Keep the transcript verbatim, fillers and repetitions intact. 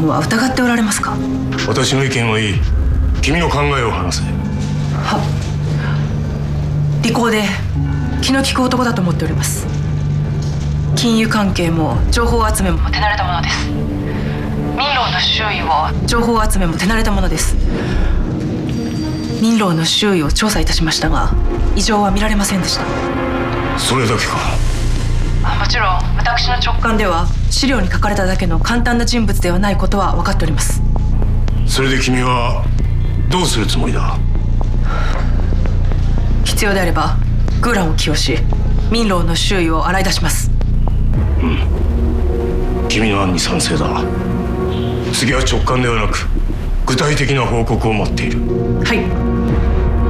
君は疑っておられますか？ 私の意見はいい。君の考えを話せ。 は利口で気の利く男だと思っております。金融関係も情報集めも手慣れたものです。民労の周囲を情報集めも手慣れたものです。民労の周囲を調査いたしましたが異常は見られませんでした。 それだけか？ もちろん私の直感では資料に書かれただけの簡単な人物ではないことは分かっております。 それで君はどうするつもりだ？ 必要であればグーランを起用し民労の周囲を洗い出します。 うん、君の案に賛成だ。次は直感ではなく具体的な報告を待っている。 はい。